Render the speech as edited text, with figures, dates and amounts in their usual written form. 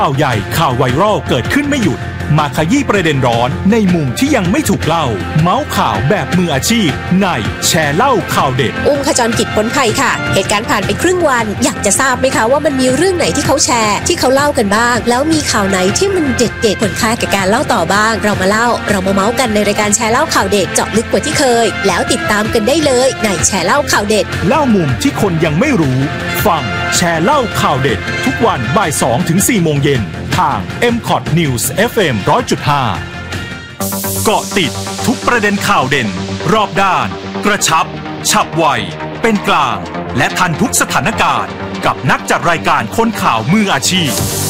ข่าวใหญ่ข่าวไวรัลเกิดขึ้นไม่หยุดมาขยี้ประเด็นร้อนในมุมที่ยังไม่ถูกเล่าเมาส์ข่าวแบบมืออาชีพในแชร์เล่าข่าวเด็ดขจรกิจผลภัยค่ะเหตุการณ์ผ่านไปครึ่งวันอยากจะทราบไหมคะว่ามันมีเรื่องไหนที่เขาแชร์ที่เขาเล่ากันบ้างแล้วมีข่าวไหนที่มันเด็ดๆผลค่าแก่การเล่าต่อบ้างเรามาเมาส์กันในรายการแชร์เล่าข่าวเด็ดเจาะลึกกว่าที่เคยแล้วติดตามกันได้เลยในแชร์เล่าข่าวเด็ดเล่ามุมที่คนยังไม่รู้ฟังแชร์เล่าข่าวเด็ดทุกวันบ่าย 2-4 โมงเย็นทาง MCOT News FM 100.5 เกาะติดทุกประเด็นข่าวเด่นรอบด้านกระชับฉับไวเป็นกลางและทันทุกสถานการณ์กับนักจัดรายการคนข่าวมืออาชีพ